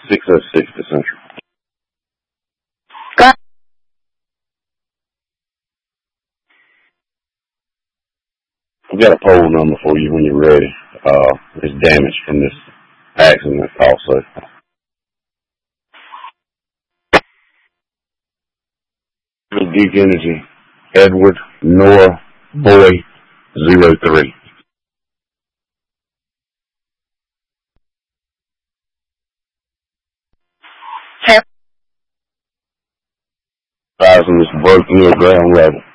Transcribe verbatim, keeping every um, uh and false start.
six oh six to Central. Got I've got a poll number for you when you're ready. Uh, it's damaged from this accident also. Duke Energy, Edward Noah Boy zero three. ten. Thousand is broke near ground level.